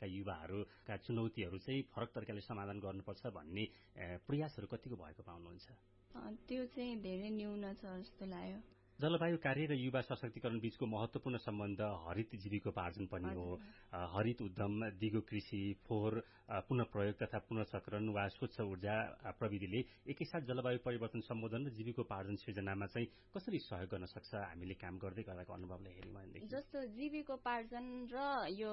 भएका युवाहरूका चुनौतीहरू चाहिँ फरक तरिकाले समाधान गर्नुपर्छ भन्ने प्रयासहरू कतिको भएको पाउनुहुन्छ? त्यो चाहिँ धेरै न्यून छ जस्तो लाग्यो। जलवायु कार्य र युवा सशक्तिकरण बीचको महत्वपूर्ण सम्बन्ध हरित जीविकोपार्जन पनि हो। हरित उद्यम, दिगो कृषि, फोहोर पुनः प्रयोग तथा पुनर्चक्रण वा स्वच्छ ऊर्जा प्रविधिले एकैसाथ जलवायु परिवर्तन सम्बोधन र जीविकोपार्जन सृजनामा चाहिँ कसरी सहयोग गर्न सक्छ हामीले काम गर्दै गरेको अनुभवले हेर्यौं भनेदेखि? जस्तो जीविकोपार्जन र यो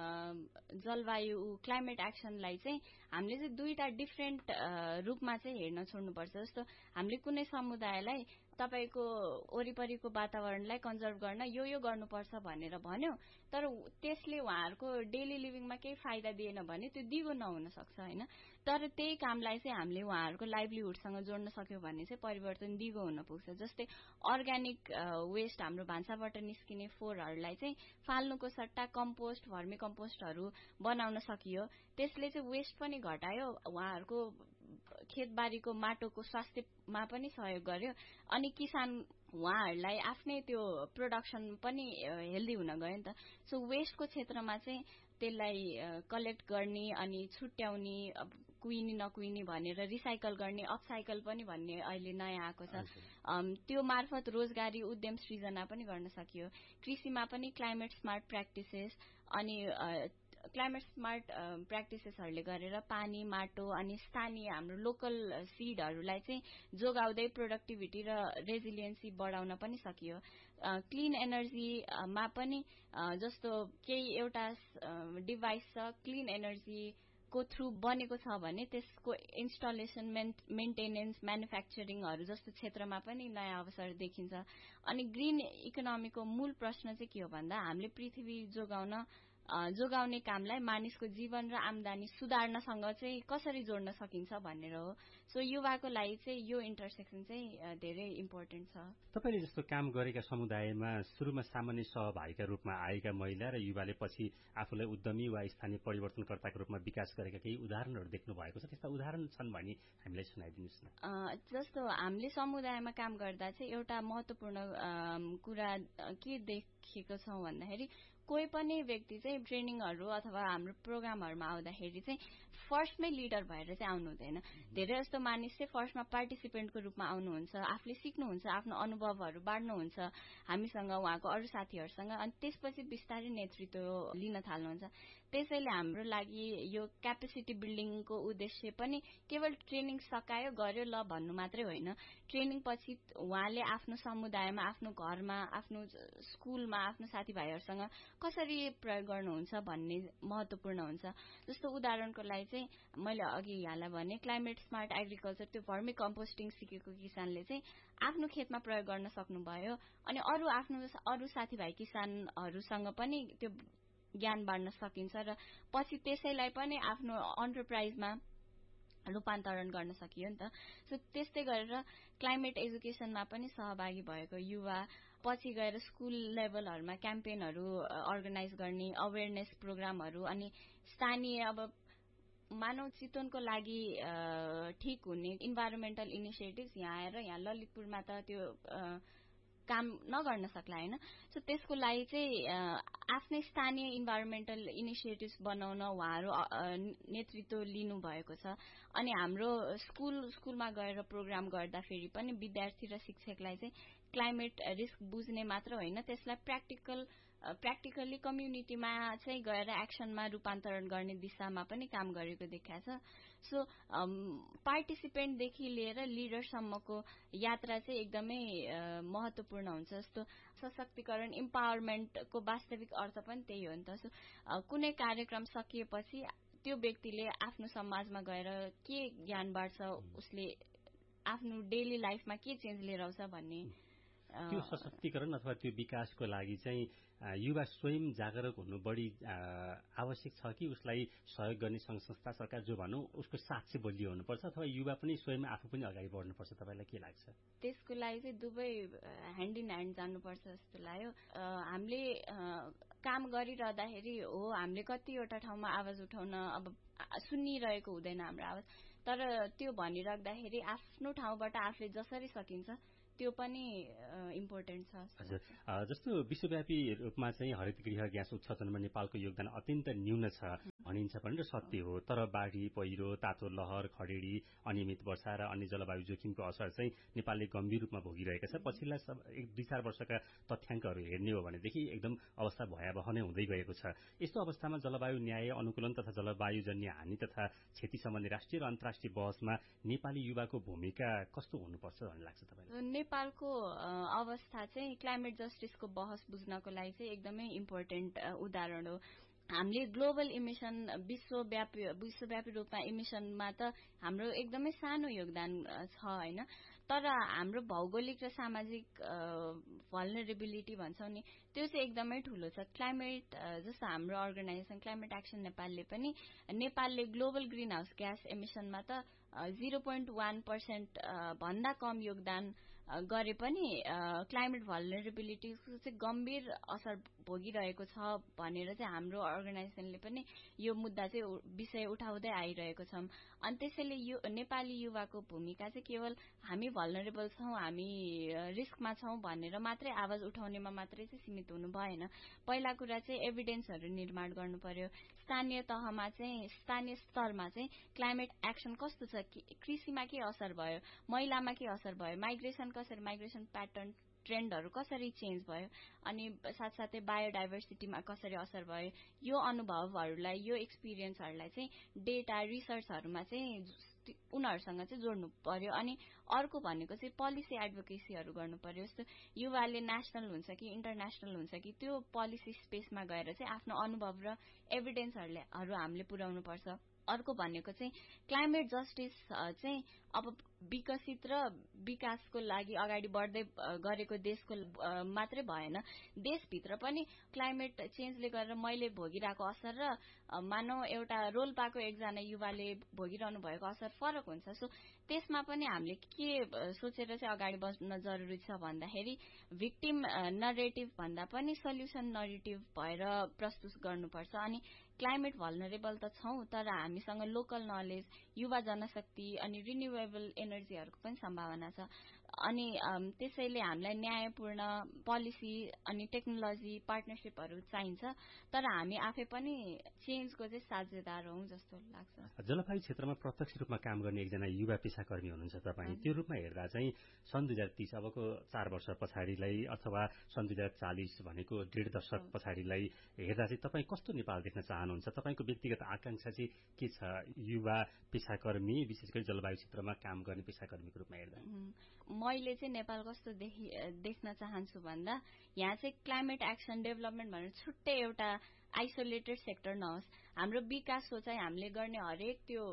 जलवायु क्लाइमेट एक्सनलाई चाहिँ हामीले चाहिँ दुईटा डिफरेन्ट रूपमा चाहिँ हेर्न छोड्नुपर्छ। जस्तो हामीले कुनै समुदायलाई तपाईको वरिपरिको वातावरणलाई कन्जर्भ गर्न यो गर्नुपर्छ भनेर भन्यो, तर त्यसले उहाँहरूको डेली लिभिङमा केही फाइदा दिएन भने त्यो दिगो नहुन सक्छ हैन। तर त्यही कामलाई चाहिँ हामीले उहाँहरूको लाइभलीहुडसँग जोड्न सक्यौं भने चाहिँ परिवर्तन दिगो हुन पुग्छ। जस्तै अर्ग्यानिक वेस्ट हाम्रो भान्साबाट निस्किने फोहोरहरूलाई चाहिँ फाल्नुको सट्टा कम्पोस्ट, भर्मी कम्पोस्टहरू बनाउन सकियो। त्यसले चाहिँ वेस्ट पनि घटायो, उहाँहरूको खेतबारीको माटोको स्वास्थ्यमा पनि सहयोग गर्यो, अनि किसान उहाँहरूलाई आफ्नै त्यो प्रोडक्सन पनि हेल्दी हुन गयो नि त। सो वेस्टको क्षेत्रमा चाहिँ त्यसलाई कलेक्ट गर्ने अनि छुट्याउने, कुइनी नकुइनी भनेर रिसाइकल गर्ने, अपसाइकल पनि भन्ने अहिले नयाँ आएको छ। त्यो मार्फत रोजगारी उद्यम सृजना पनि गर्न सकियो। कृषिमा पनि क्लाइमेट स्मार्ट प्र्याक्टिसेस अनि क्लाइमेट स्मार्ट प्र्याक्टिसेसहरूले गरेर पानी, माटो अनि स्थानीय हाम्रो लोकल सीडहरूलाई चाहिँ जोगाउँदै प्रोडक्टिभिटी र रेजिलियन्सी बढाउन पनि सकियो। क्लीन एनर्जीमा पनि जस्तो केही एउटा डिभाइस छ, क्लीन एनर्जी को थ्रु बनेको छ भने त्यसको इन्स्टलेसन, मेन्टेनेन्स, म्यानुफ्याक्चरिङहरू जस्तो क्षेत्रमा पनि नयाँ अवसर देखिन्छ। अनि ग्रीन इकोनोमीको मूल प्रश्न चाहिँ के हो भन्दा हामीले पृथ्वी जोगाउने कामलाई मानिसको जीवन र आमदानी सुधार्नसँग चाहिँ कसरी जोड्न सकिन्छ भनेर हो। सो युवाको लागि चाहिँ यो इन्टरसेक्सन चाहिँ धेरै इम्पोर्टेन्ट छ। तपाईले जस्तो काम गरेका समुदायमा सुरुमा सामान्य सहभागीका रूपमा आएका महिला र युवाले पछि आफूलाई उद्यमी वा स्थानीय परिवर्तनकर्ताको रूपमा विकास गरेका केही उदाहरणहरू देख्नु भएको छ? त्यस्ता उदाहरण छन् भने हामीलाई सुनाइदिनुस् न। जस्तो हामीले समुदायमा काम गर्दा चाहिँ एउटा महत्वपूर्ण कुरा के देखेको छौं भन्दाखेरि कोही पनि व्यक्ति चाहिँ ट्रेनिङहरू अथवा हाम्रो प्रोग्रामहरूमा आउँदाखेरि चाहिँ फर्स्टमै लिडर भएर चाहिँ आउनु हुँदैन। धेरै जस्तो मानिस चाहिँ फर्स्टमा पार्टिसिपेन्टको रूपमा आउनुहुन्छ, आफूले सिक्नुहुन्छ, आफ्नो अनुभवहरू बाँड्नुहुन्छ हामीसँग, उहाँको अरू साथीहरूसँग, अनि त्यसपछि बिस्तारै नेतृत्व लिन थाल्नुहुन्छ। त्यसैले हाम्रो लागि यो क्यापेसिटी बिल्डिङको उद्देश्य पनि केवल ट्रेनिङ सकायो गर्यो ल भन्नु मात्रै होइन। ट्रेनिङ पछि उहाँले आफ्नो समुदायमा, आफ्नो घरमा, आफ्नो स्कुलमा, आफ्नो साथीभाइहरूसँग कसरी प्रयोग गर्नुहुन्छ भन्ने महत्वपूर्ण हुन्छ। जस्तो उदाहरणको लागि चाहिँ मैले अघि यहाँलाई भने क्लाइमेट स्मार्ट एग्रिकल्चर, त्यो भर्मी कम्पोस्टिङ सिकेको किसानले चाहिँ आफ्नो खेतमा प्रयोग गर्न सक्नुभयो, अनि अरू साथीभाइ किसानहरूसँग पनि त्यो ज्ञान बाँड्न सकिन्छ र पछि त्यसैलाई पनि आफ्नो एन्टरप्राइजमा रूपान्तरण गर्न सकियो नि त। सो त्यस्तै गरेर क्लाइमेट एजुकेसनमा पनि सहभागी भएको युवा पछि गएर स्कुल लेभलहरूमा क्याम्पेनहरू अर्गनाइज गर्ने, अवेरनेस प्रोग्रामहरू, अनि स्थानीय अब मानव चितवनको लागि ठिक हुने इन्भाइरोमेन्टल इनिसिएटिभ्स यहाँ आएर यहाँ ललितपुरमा त त्यो काम नगर्न सक्ला हैन। सो त्यसको लागि चाहिँ आफ्नै स्थानीय इन्भाइरोमेन्टल इनिसिएटिभ्स बनाउन उहाँहरू नेतृत्व लिनु भएको छ। अनि हाम्रो स्कुलमा गएर प्रोग्राम गर्दा फेरि पनि विद्यार्थी र शिक्षकलाई चाहिँ क्लाइमेट रिस्क बुझ्ने मात्र होइन, त्यसलाई प्र्याक्टिकली कम्युनिटीमा चाहिँ गएर एक्सनमा रूपान्तरण गर्ने दिशामा पनि काम गरेको देखाएको छ। सो पार्टिसिपेन्टदेखि लिएर लिडरसम्मको यात्रा चाहिँ एकदमै महत्वपूर्ण हुन्छ। जस्तो सशक्तिकरण, इम्पावरमेन्टको वास्तविक अर्थ पनि त्यही हो नि त। सो कुनै कार्यक्रम सकिएपछि त्यो व्यक्तिले आफ्नो समाजमा गएर के ज्ञान बाँड्छ, उसले आफ्नो डेली लाइफमा के चेन्ज लिएर आउँछ भन्ने त्यो सशक्तिकरण अथवा त्यो विकासको लागि चाहिँ युवा स्वयं जागरुक हुनु बढी आवश्यक छ कि उसलाई सहयोग गर्ने संघ संस्था, सरकार जो भनौं उसको साथ चाहिँ बलियो हुनुपर्छ, अथवा युवा पनि स्वयं आफू पनि अगाडि बढ्नुपर्छ? तपाईलाई के लाग्छ? त्यसको लागि चाहिँ दुवै ह्यान्ड इन ह्यान्ड जानुपर्छ जस्तो लाग्यो। हामीले काम गरिरहँदाखेरि हो हामीले कतिवटा ठाउँमा आवाज उठाउन अब सुनिरहेको हुँदैन हाम्रो आवाज, तर त्यो भनिराख्दाखेरि आफ्नो ठाउँबाट आफूले जसरी सकिन्छ त्यो पनि इम्पोर्टेन्ट छ। हजुर, जस्तो विश्वव्यापी रूपमा चाहिँ हरित गृह ग्यास उत्सर्जनमा नेपालको योगदान अत्यन्त न्यून छ भनिन्छ भने र सत्य हो। तर बाढी, पहिरो, तातो लहर, खडेरी, अनियमित वर्षा र अन्य जलवायु जोखिमको असर चाहिँ नेपालले गम्भीर रूपमा भोगिरहेका छ। पछिल्ला 1-2-4 वर्षका तथ्याङ्कहरू हेर्ने हो भनेदेखि एकदम अवस्था भयावह नै हुँदै गएको छ। यस्तो अवस्थामा जलवायु न्याय अनुकूलन तथा जलवायुजन्य हानि तथा क्षति सम्बन्धी राष्ट्रिय र अन्तर्राष्ट्रिय बहसमा नेपाली युवाको भूमिका कस्तो हुनुपर्छ भन्ने लाग्छ तपाईँलाई? नेपालको अवस्था चाहिँ क्लाइमेट जस्टिसको बहस बुझ्नको लागि चाहिँ एकदमै इम्पोर्टेन्ट उदाहरण हो। हामीले ग्लोबल इमिसन विश्वव्यापी रूपमा इमिसनमा त हाम्रो एकदमै सानो योगदान छ हैन, तर हाम्रो भौगोलिक र सामाजिक भल्नरेबिलिटी भन्छौं नि, त्यो चाहिँ एकदमै ठूलो छ। क्लाइमेट जस्तो हाम्रो अर्गनाइजेसन क्लाइमेट एक्सन नेपालले पनि नेपालले ग्लोबल ग्रीन हाउस ग्यास एमिसनमा त 0.1% भन्दा कम योगदान गरे पनि क्लाइमेट भल्नरेबिलिटीको चाहिँ गम्भीर असर भोगिरहेको छ भनेर चाहिँ हाम्रो अर्गनाइजेसनले पनि यो मुद्दा चाहिँ विषय उठाउँदै आइरहेको छौं। अनि त्यसैले यो नेपाली युवाको भूमिका चाहिँ केवल हामी भल्नरेबल छौं, हामी रिस्कमा छौं भनेर मात्रै आवाज उठाउनेमा मात्रै चाहिँ सीमित हुनु भएन। पहिला कुरा चाहिँ एभिडेन्सहरू निर्माण गर्नु पर्यो। स्थानीय स्तरमा चाहिँ क्लाइमेट एक्सन कस्तो छ, कृषिमा के असर भयो, महिलामा के असर भयो, माइग्रेसन प्याटर्न ट्रेन्डहरू कसरी चेन्ज भयो, अनि साथसाथै बायोडाइभर्सिटीमा कसरी असर भयो, यो अनुभवहरूलाई यो एक्सपिरियन्सहरूलाई चाहिँ डेटा रिसर्चहरूमा चाहिँ उनीहरूसँग चाहिँ जोड्नु पर्यो। अनि अर्को भनेको चाहिँ पोलिसी एडभोकेसीहरू गर्नु पर्यो। जस्तो युवाले नेशनल हुन्छ कि इन्टरनेशनल हुन्छ कि त्यो पोलिसी स्पेसमा गएर चाहिँ आफ्नो अनुभव र एभिडेन्सहरू हामीले पुर्याउनु पर्छ। अर्को भनेको चाहिँ क्लाइमेट जस्टिस चाहिँ अब विकसित र विकासको लागि अगाडि बढ्दै गरेको देशको मात्रै भएन, देशभित्र पनि क्लाइमेट चेन्जले गरेर मैले भोगिरहेको असर र मानौ एउटा रोल्पाको एकजना युवाले भोगिरहनु भएको असर फरक हुन्छ। सो त्यसमा पनि हामीले के सोचेर चाहिँ अगाडि बढ्न जरुरी छ भन्दाखेरि भिक्टिम नरेटिभ भन्दा पनि सल्युसन नरेटिभ भएर प्रस्तुत गर्नुपर्छ। अनि क्लाइमेट भल्नरेबल त छौं, तर हामीसँग लोकल नलेज, युवा जनशक्ति अनि रिन्युएबल एनर्जीहरूको पनि सम्भावना छ। अनि त्यसैले हामीलाई न्यायपूर्ण पोलिसी अनि टेक्नोलोजी पार्टनरशिपहरू चाहिन्छ, तर हामी आफै पनि चेन्जको चाहिँ साझेदार हौं जस्तो लाग्छ। जलवायु क्षेत्रमा प्रत्यक्ष रूपमा काम गर्ने एकजना युवा पेशाकर्मी हुनुहुन्छ तपाईँ। त्यो रूपमा हेर्दा चाहिँ सन् 2030 अबको 4 वर्ष पछाडिलाई अथवा सन् 2040 भनेको 1.5 दशक पछाडिलाई हेर्दा चाहिँ तपाईँ कस्तो नेपाल देख्न चाहनुहुन्छ? तपाईँको व्यक्तिगत आकांक्षा चाहिँ के छ युवा पेशाकर्मी, विशेष गरी जलवायु क्षेत्रमा काम गर्ने पेशाकर्मीको रूपमा हेर्दा? मैले चाहिँ नेपाल कस्तो देख्न चाहन्छु भन्दा यहाँ चाहिँ क्लाइमेट एक्सन डेभलपमेन्ट भनेर छुट्टै एउटा आइसोलेटेड सेक्टर नहोस्। हाम्रो विकास हो चाहिँ हामीले गर्ने हरेक त्यो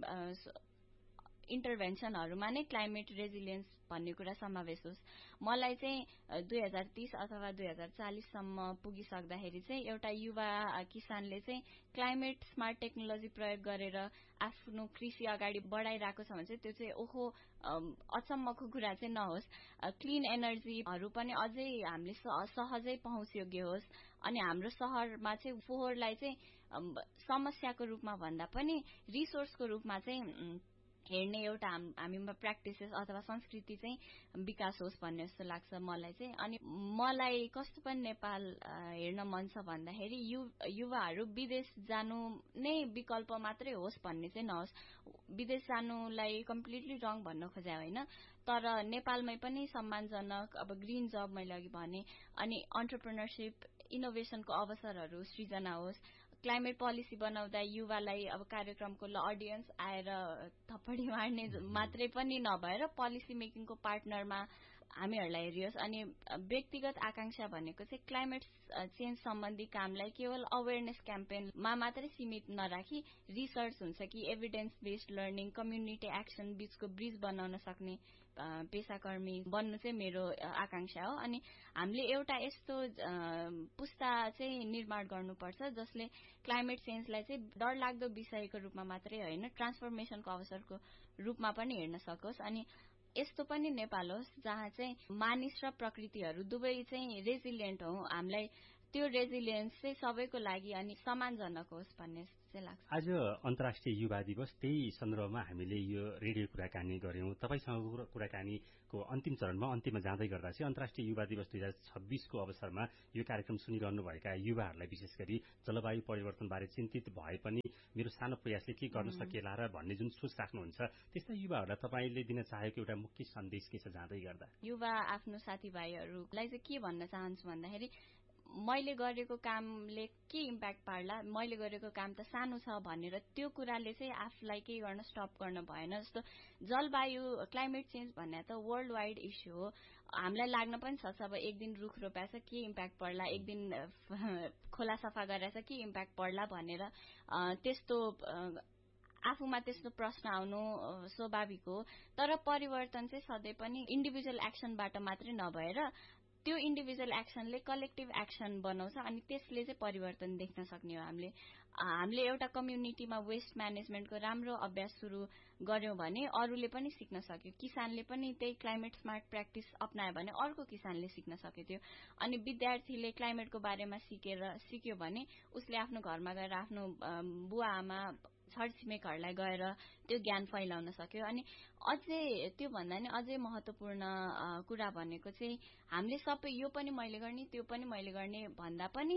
इन्टरभेन्सनहरूमा नै क्लाइमेट रेजिलियन्स भन्ने कुरा समावेश होस्। मलाई चाहिँ 2030 अथवा 2040 सम्म पुगिसक्दाखेरि चाहिँ एउटा युवा किसानले चाहिँ क्लाइमेट स्मार्ट टेक्नोलोजी प्रयोग गरेर आफ्नो कृषि अगाडि बढाइरहेको छ भने चाहिँ त्यो चाहिँ ओहो अचम्मको कुरा चाहिँ नहोस्। क्लिन एनर्जीहरू पनि अझै हामीले सहजै पहुँचयोग्य होस्। अनि हाम्रो शहरमा चाहिँ फोहोरलाई चाहिँ समस्याको रूपमा भन्दा पनि रिसोर्सको रूपमा चाहिँ हेर्ने एउटा हामीमा प्र्याक्टिसेस अथवा संस्कृति चाहिँ विकास होस् भन्ने जस्तो लाग्छ मलाई चाहिँ। अनि मलाई कस्तो पनि नेपाल हेर्न मन छ भन्दाखेरि युवाहरू विदेश जानु नै विकल्प मात्रै होस् भन्ने चाहिँ नहोस्। विदेश जानुलाई कम्प्लिटली रङ भन्न खोजे होइन, तर नेपालमै पनि सम्मानजनक अब ग्रीन जब मैले अघि भने, अनि एन्टरप्रेन्योरशिप इनोभेसनको अवसरहरू सृजना होस्। क्लाइमेट पोलिसी बनाउँदा युवालाई अब कार्यक्रमको अडियन्स आएर थप्पडी मार्ने मात्रै पनि नभएर पोलिसी मेकिङको पार्टनरमा हामीहरूलाई हेरियोस्। अनि व्यक्तिगत आकांक्षा भनेको चाहिँ क्लाइमेट चेन्ज सम्बन्धी कामलाई केवल अवेरनेस क्याम्पेनमा मात्रै सीमित नराखी रिसर्च हुन्छ कि evidence based learning, community action बीचको ब्रिज बनाउन सक्ने पेशाकर्मी बन्नु चाहिँ मेरो आकांक्षा हो। अनि हामीले एउटा यस्तो पुस्ता चाहिँ निर्माण गर्नुपर्छ जसले क्लाइमेट चेन्जलाई चाहिँ डरलाग्दो विषयको रूपमा मात्रै होइन, ट्रान्सफर्मेसनको अवसरको रूपमा पनि हेर्न सकोस्। अनि यस्तो पनि नेपाल होस् जहाँ चाहिँ मानिस र प्रकृतिहरू दुवै चाहिँ रेजिलियन्ट हौ। हामीलाई त्यो रेजिलियन्स चाहिँ सबैको लागि अनि सम्मानजनक होस् भन्ने चाहिँ लाग्छ। आज अन्तर्राष्ट्रिय युवा दिवस, त्यही सन्दर्भमा हामीले यो रेडियो कुराकानी गर्यौं। तपाईसँग कुराकानीको अन्तिम चरणमा अन्तिममा जाँदै गर्दा चाहिँ अन्तर्राष्ट्रिय युवा दिवस 2026 को अवसरमा यो कार्यक्रम सुनिरहनुभएका युवाहरूलाई विशेष गरी जलवायु परिवर्तनबारे चिन्तित भए पनि मेरो सानो प्रयासले के गर्न सकेला र भन्ने जुन सोच राख्नुहुन्छ, त्यस्ता युवाहरूलाई तपाईँले दिन चाहेको एउटा मुख्य सन्देश के छ जाँदै गर्दा? युवा आफ्नो साथीभाइहरूलाई चाहिँ के भन्न चाहन्छु भन्दाखेरि मैले गरेको कामले के इम्प्याक्ट पार्ला, मैले गरेको काम त सानो छ भनेर त्यो कुराले चाहिँ आफूलाई केही गर्न स्टप गर्न भएन। जस्तो जलवायु क्लाइमेट चेन्ज भन्ने त वर्ल्ड वाइड इस्यु हो। हामीलाई लाग्न पनि सक्छ अब एक दिन रुख रोप्याछ के इम्प्याक्ट पर्ला, एक दिन खोला सफा गरेछ के इम्प्याक्ट पर्ला भनेर त्यस्तो आफूमा त्यस्तो प्रश्न आउनु स्वाभाविक हो। तर परिवर्तन चाहिँ सधैँ पनि इन्डिभिजुअल एक्सनबाट मात्रै नभएर त्यो इन्डिभिजुअल एक्सनले कलेक्टिभ एक्सन बनाउँछ अनि त्यसले चाहिँ परिवर्तन देख्न सक्ने हो। हामीले एउटा कम्युनिटीमा वेस्ट म्यानेजमेन्टको राम्रो अभ्यास सुरु गर्यौं भने अरूले पनि सिक्न सक्यो। किसानले पनि त्यही क्लाइमेट स्मार्ट प्र्याक्टिस अपनायो भने अर्को किसानले सिक्न सक्यो थियो। अनि विद्यार्थीले क्लाइमेटको बारेमा सिक्यो भने उसले आफ्नो घरमा गएर आफ्नो बुवा आमा छरछिमेकहरूलाई गएर त्यो ज्ञान फैलाउन सक्यो। अनि अझै त्यो भन्दा नि अझै महत्वपूर्ण कुरा भनेको चाहिँ हामीले सबै यो पनि मैले गर्ने त्यो पनि मैले गर्ने भन्दा पनि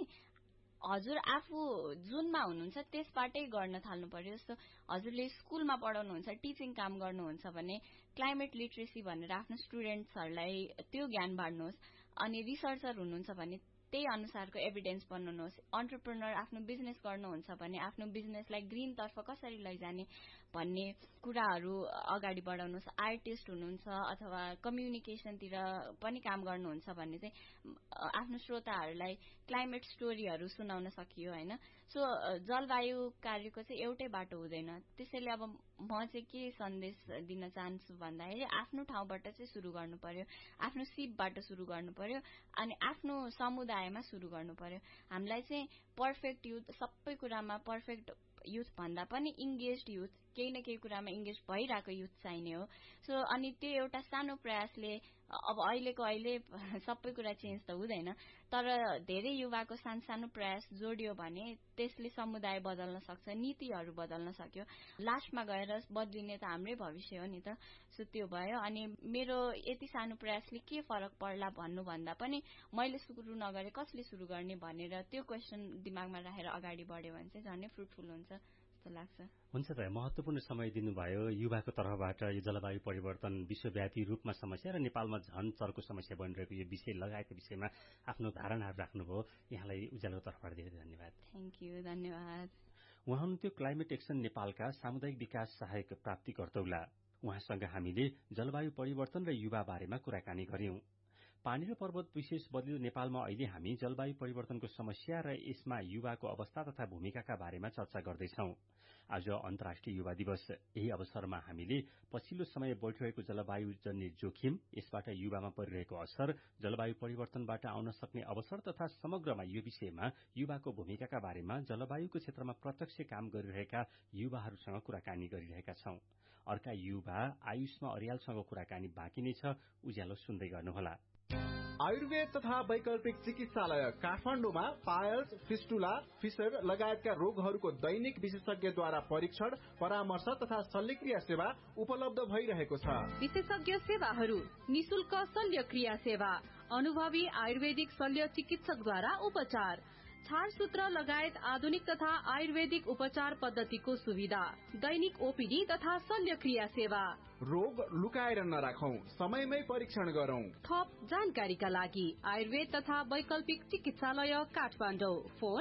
हजुर आफू जुनमा हुनुहुन्छ त्यसबाटै गर्न थाल्नु पर्यो। जस्तो हजुरले स्कुलमा पढाउनुहुन्छ, टिचिङ काम गर्नुहुन्छ भने क्लाइमेट लिटरेसी भनेर आफ्नो स्टुडेन्ट्सहरूलाई त्यो ज्ञान बाँड्नुहोस्। अनि रिसर्चर हुनुहुन्छ भने त्यही अनुसारको एभिडेन्स बनाउनुहोस्। एन्टरप्रेन्योर आफ्नो बिजनेस गर्नुहुन्छ भने आफ्नो बिजनेसलाई ग्रीन तर्फ कसरी लैजाने भन्ने कुराहरू अगाडि बढाउनुहोस्। आर्टिस्ट हुनुहुन्छ अथवा कम्युनिकेसनतिर पनि काम गर्नुहुन्छ भने चाहिँ आफ्नो श्रोताहरूलाई क्लाइमेट स्टोरीहरू सुनाउन सकियो हैन। सो जलवायु कार्यको चाहिँ एउटै बाटो हुँदैन। त्यसैले अब म चाहिँ के सन्देश दिन चाहन्छु भन्दाखेरि आफ्नो ठाउँबाट चाहिँ सुरु गर्नु पर्यो, आफ्नो सिपबाट सुरु गर्नु पर्यो अनि आफ्नो समुदायमा सुरु गर्नु पर्यो। हामीलाई चाहिँ पर्फेक्ट युथ, सबै कुरामा पर्फेक्ट युथ भन्दा पनि इङ्गेज्ड युथ, केही न केही कुरामा इङ्गेज भइरहेको युथ चाहिने हो। सो अनि त्यो एउटा सानो प्रयासले अब अहिले सबै कुरा चेन्ज त हुँदैन, तर धेरै युवाको सानो प्रयास जोडियो भने त्यसले समुदाय बदल्न सक्छ, नीतिहरू बदल्न सक्यो। लास्टमा गएर बदलिने त हाम्रै भविष्य हो नि त। सो त्यो भयो। अनि मेरो यति सानो प्रयासले के फरक पर्ला भन्नुभन्दा पनि मैले सुरु नगरे कसले सुरु गर्ने भनेर त्यो क्वेसन दिमागमा राखेर अगाडि बढ्यो भने चाहिँ झनै फ्रुटफुल हुन्छ जस्तो लाग्छ। हुन्छ त, महत्वपूर्ण समय दिनुभयो। युवाको तर्फबाट यो जलवायु परिवर्तन विश्वव्यापी रूपमा समस्या र नेपालमा झन चर्को समस्या बनिरहेको यो विषय लगायतको विषयमा आफ्नो धारणाहरू राख्नुभयो। यहाँलाई उज्यालोको तर्फबाट धेरै धन्यवाद। थ्याङ्क यू, धन्यवाद। उहाँ हुनुहुन्थ्यो क्लाइमेट एक्सन नेपालका सामुदायिक विकास सहायक प्राप्ति कर्तौला। उहाँसँग हामीले जलवायु परिवर्तन र युवा बारेमा कुराकानी गर्यौं। पानी र पर्वत विशेष बदलिलो नेपालमा अहिले हामी जलवायु परिवर्तनको समस्या र यसमा युवाको अवस्था तथा भूमिकाका बारेमा चर्चा गर्दैछौं। आज अन्तर्राष्ट्रिय युवा दिवस, यही अवसरमा हामीले पछिल्लो समय बढ़िरहेको जलवायुजन्य जोखिम, यसबाट युवामा परिरहेको असर, जलवायु परिवर्तनबाट आउन सक्ने अवसर तथा समग्रमा यो विषयमा युवाको भूमिकाका बारेमा जलवायुको क्षेत्रमा प्रत्यक्ष काम गरिरहेका युवाहरूसँग कुराकानी गरिरहेका छौं। अर्का युवा आयुषमा अर्यालसँग कुराकानी बाँकी नै छ, उज्यालो सुन्दै गर्नुहोला। आयुर्वेद तथा वैकल्पिक चिकित्सालय काठमाडौँमा पायल्स, फिस्टुला, फिसर लगायतका रोगहरूको दैनिक विशेषज्ञद्वारा परीक्षण, परामर्श तथा शल्यक्रिया सेवा उपलब्ध भइरहेको छ। विशेषज्ञ सेवाहरू: निशुल्क शल्यक्रिया सेवा, अनुभवी आयुर्वेदिक शल्य चिकित्सकद्वारा उपचार, छारसूत्र लगायत आधुनिक तथा आयुर्वेदिक उपचार पद्धतिको सुविधा, दैनिक ओपीडी तथा शल्यक्रिया सेवा। रोग लुकाएर नराखौं, समयमै परीक्षण गरौं। थप जानकारीका लागि आयुर्वेद तथा वैकल्पिक चिकित्सालय काठमाडौँ, फोन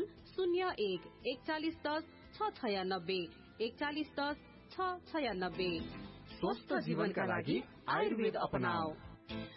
01 4110 696 4110 696। स्वस्थ जीवनका लागि आयुर्वेद अपनाऊ।